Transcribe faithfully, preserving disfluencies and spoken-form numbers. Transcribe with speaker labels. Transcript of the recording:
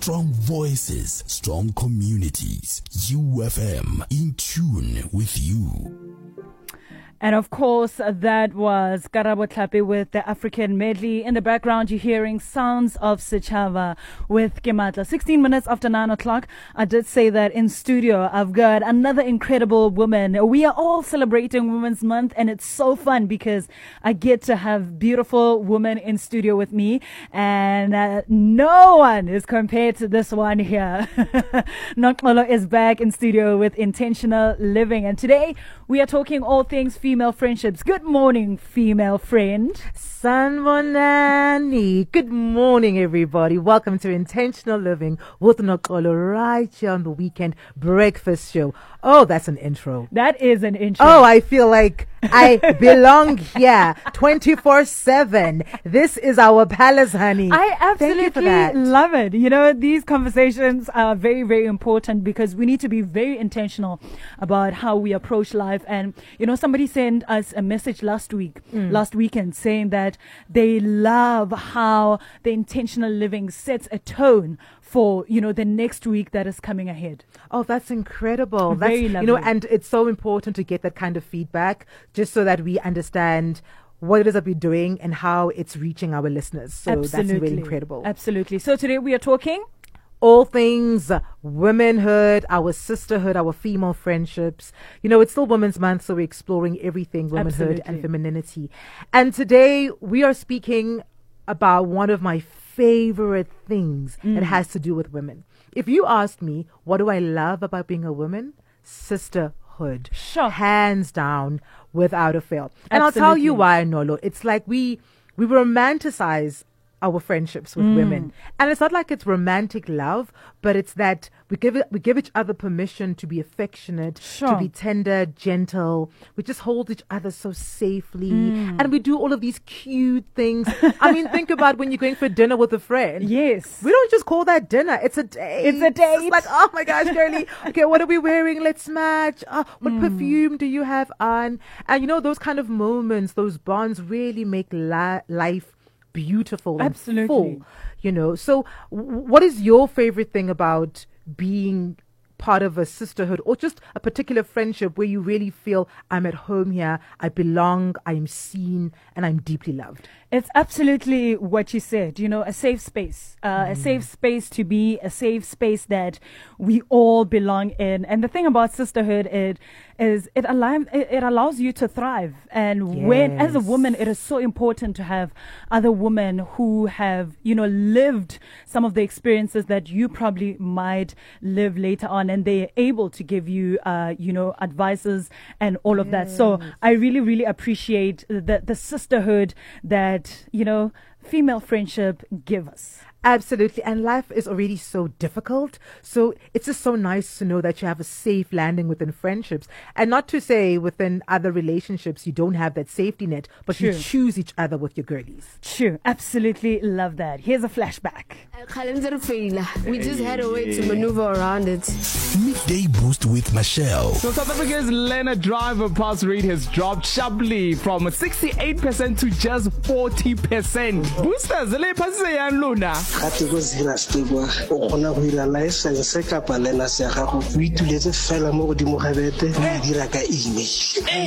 Speaker 1: Strong voices, strong communities. U F M, in tune with you.
Speaker 2: And of course, that was Karabo Tlhapi with the African medley. In the background, you're hearing Sounds of Setšhaba with Kematla. sixteen minutes after nine o'clock. I did say that in studio, I've got another incredible woman. We are all celebrating Women's Month, and it's so fun because I get to have beautiful women in studio with me. And uh, no one is compared to this one here. Noxolo is back in studio with Intentional Living. And today, we are talking all things female Female friendships. Good morning, female friend.
Speaker 3: Sanbonani. Good morning, everybody. Welcome to Intentional Living with Noxolo right here on the Weekend Breakfast Show. Oh, that's an intro.
Speaker 2: That is an intro.
Speaker 3: Oh, I feel like I belong here twenty-four seven. This is our palace, honey.
Speaker 2: I absolutely
Speaker 3: Thank you for that.
Speaker 2: love it. You know, these conversations are very, very important because we need to be very intentional about how we approach life. And, you know, somebody sent us a message last week, mm. last weekend, saying that they love how the intentional living sets a tone for, you know, the next week that is coming ahead.
Speaker 3: Oh, that's incredible.
Speaker 2: Very
Speaker 3: that's,
Speaker 2: lovely.
Speaker 3: You know, and it's so important to get that kind of feedback just so that we understand what it is that we're doing and how it's reaching our listeners. So
Speaker 2: Absolutely.
Speaker 3: That's really incredible.
Speaker 2: Absolutely. So today we are talking
Speaker 3: all things womanhood, our sisterhood, our female friendships. You know, it's still Women's Month, so we're exploring everything womanhood
Speaker 2: Absolutely.
Speaker 3: and femininity. And today we are speaking about one of my favorite things mm. that has to do with women. If you asked me, what do I love about being a woman? Sisterhood.
Speaker 2: Sure.
Speaker 3: Hands down, without a fail. And
Speaker 2: Absolutely.
Speaker 3: I'll tell you why, Nolo. It's like we we romanticize our friendships with mm. women. And it's not like it's romantic love, but it's that we give it, we give each other permission to be affectionate,
Speaker 2: sure.
Speaker 3: to be tender, gentle. We just hold each other so safely.
Speaker 2: Mm.
Speaker 3: And we do all of these cute things. I mean, think about when you're going for dinner with a friend.
Speaker 2: Yes.
Speaker 3: We don't just call that dinner. It's a date.
Speaker 2: It's a date.
Speaker 3: It's like, oh my gosh, girlie. Okay, what are we wearing? Let's match. Uh, what
Speaker 2: Mm.
Speaker 3: perfume do you have on? And you know, those kind of moments, those bonds really make la- life beautiful and
Speaker 2: Absolutely.
Speaker 3: full, you know. So w- what is your favorite thing about being part of a sisterhood or just a particular friendship where you really feel I'm at home here, I belong, I'm seen, and I'm deeply loved?
Speaker 2: It's absolutely what you said, you know, a safe space, uh, mm. a safe space to be, a safe space that we all belong in. And the thing about sisterhood it, is it, allow, it, it allows you to thrive. And
Speaker 3: yes.
Speaker 2: when, as a woman, it is so important to have other women who have, you know, lived some of the experiences that you probably might live later on. And they're able to give you, uh, you know, advices and all of yes. that. So I really, really appreciate the, the sisterhood that, you know, female friendship give us.
Speaker 3: Absolutely. And life is already so difficult. So it's just so nice to know that you have a safe landing within friendships. And not to say within other relationships you don't have that safety net, but
Speaker 2: True.
Speaker 3: you choose each other with your girlies.
Speaker 2: True. Absolutely love that. Here's a flashback.
Speaker 4: We just had a way to maneuver around it.
Speaker 1: Midday Boost with Michelle.
Speaker 5: So South Africa's Leonard Driver pass rate has dropped sharply from sixty-eight percent to just forty percent. Boosters, le pasise yang luna.
Speaker 6: Gate go zira stebwa o kgona go ira license ka pa learners ya gago o ituletse fela mo godimo ga bete o dira ka email.